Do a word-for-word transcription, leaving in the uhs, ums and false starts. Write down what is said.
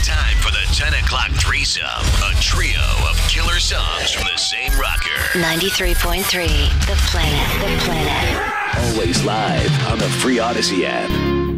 time for the ten o'clock threesome, a trio of killer songs from the same rocker. ninety-three point three, The Planet, The Planet. Always live on the free Odyssey app.